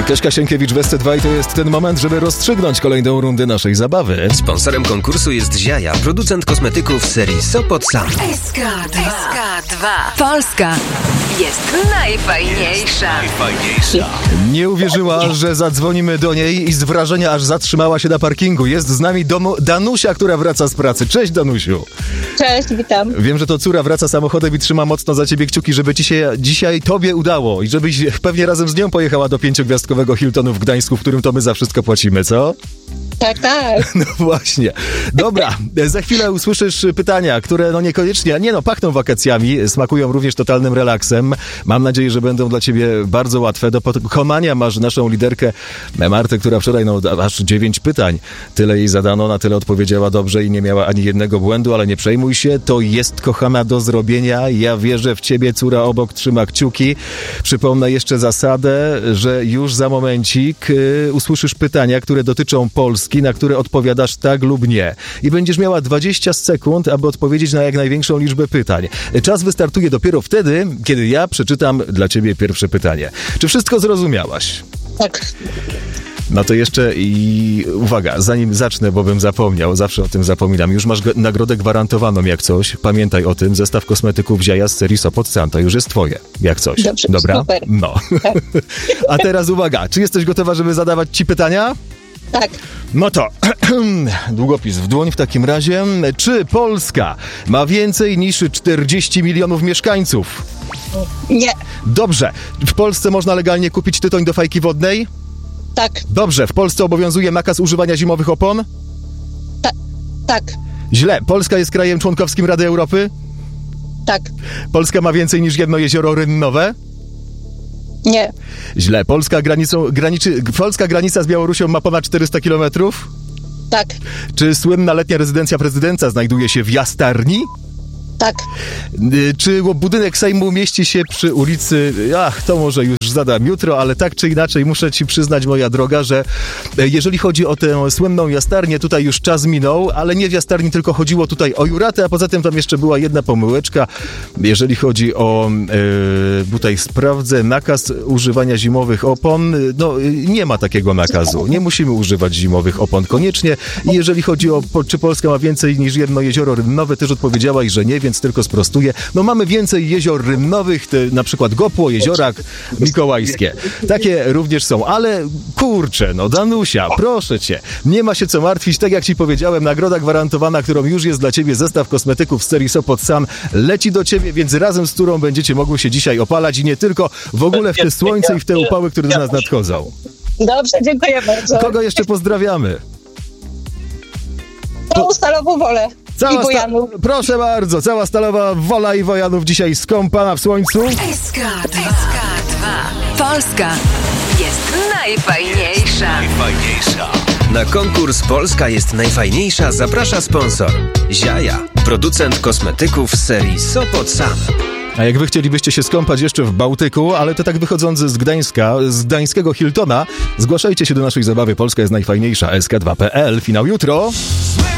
Kaśka Sienkiewicz w SC2 i to jest ten moment, żeby rozstrzygnąć kolejną rundę naszej zabawy. Sponsorem konkursu jest Ziaja, producent kosmetyków serii Sopot Sam. SK2. Polska jest najfajniejsza. Nie uwierzyła, że zadzwonimy do niej i z wrażenia aż zatrzymała się na parkingu. Jest z nami Danusia, która wraca z pracy. Cześć, Danusiu. Cześć, witam. Wiem, że to córa wraca samochodem i trzyma mocno za ciebie kciuki, żeby ci się dzisiaj tobie udało i żebyś pewnie razem z nią pojechała do 5-gwiazdkowego Hiltonu w Gdańsku, w którym to my za wszystko płacimy, co? Tak, tak. No właśnie. Dobra, za chwilę usłyszysz pytania, które niekoniecznie, pachną wakacjami, smakują również totalnym relaksem. Mam nadzieję, że będą dla ciebie bardzo łatwe. Do pokonania masz naszą liderkę Martę, która wczoraj aż 9 pytań. Tyle jej zadano, na tyle odpowiedziała dobrze i nie miała ani jednego błędu, ale nie przejmuj się, to jest, kochana, do zrobienia. Ja wierzę w ciebie, córa obok trzyma kciuki. Przypomnę jeszcze zasadę, że już za momencik usłyszysz pytania, które dotyczą Polski, na które odpowiadasz tak lub nie. I będziesz miała 20 sekund, aby odpowiedzieć na jak największą liczbę pytań. Czas wystartuje dopiero wtedy, kiedy ja przeczytam dla ciebie pierwsze pytanie. Czy wszystko zrozumiałaś? Tak. No to jeszcze i uwaga, zanim zacznę, bo bym zapomniał, zawsze o tym zapominam. Już masz nagrodę gwarantowaną jak coś. Pamiętaj o tym, zestaw kosmetyków Ziaja z serii Sopot Sam. To już jest twoje, jak coś. Dobrze, dobra? super. No. Tak. A teraz uwaga, czy jesteś gotowa, żeby zadawać ci pytania? Tak. No to długopis w dłoń w takim razie. Czy Polska ma więcej niż 40 milionów mieszkańców? Nie. Dobrze. W Polsce można legalnie kupić tytoń do fajki wodnej? Tak. Dobrze. W Polsce obowiązuje nakaz używania zimowych opon? Tak. Źle. Polska jest krajem członkowskim Rady Europy? Tak. Polska ma więcej niż jedno jezioro rynnowe? Nie. Źle. Polska granica z Białorusią ma ponad 400 kilometrów? Tak. Czy słynna letnia rezydencja prezydenta znajduje się w Jastarni? Tak. Czy budynek Sejmu mieści się przy ulicy... to może już zadam jutro, ale tak czy inaczej muszę ci przyznać, moja droga, że jeżeli chodzi o tę słynną Jastarnię, tutaj już czas minął, ale nie w Jastarni, tylko chodziło tutaj o Juratę, a poza tym tam jeszcze była jedna pomyłeczka. Jeżeli chodzi o... tutaj sprawdzę, nakaz używania zimowych opon. Nie ma takiego nakazu. Nie musimy używać zimowych opon koniecznie. I jeżeli chodzi o czy Polska ma więcej niż jedno jezioro rynnowe, też odpowiedziałaś, że nie, więc tylko sprostuję. Mamy więcej jezior rynnowych, na przykład Gopło, Jeziorak, Mikołajskie. Takie również są, ale kurczę, Danusia, proszę cię, nie ma się co martwić, tak jak ci powiedziałem, nagroda gwarantowana, którą już jest dla ciebie, zestaw kosmetyków z serii Sopot Sam, leci do ciebie, więc razem z którą będziecie mogły się dzisiaj opalać i nie tylko, w ogóle w te słońce i w te upały, które do nas nadchodzą. Dobrze, dziękuję bardzo. Kogo jeszcze pozdrawiamy? Całą Stalową Wolę. I Wojanów. Proszę bardzo, cała Stalowa Wola i Wojanów dzisiaj skąpana w słońcu. SK2. Polska jest najfajniejsza. Na konkurs Polska jest najfajniejsza zaprasza sponsor Ziaja, producent kosmetyków z serii Sopot Sam. A jak wy chcielibyście się skąpać jeszcze w Bałtyku, ale to tak wychodząc z Gdańska, z gdańskiego Hiltona, zgłaszajcie się do naszej zabawy. Polska jest najfajniejsza. SK2.pl. Finał jutro.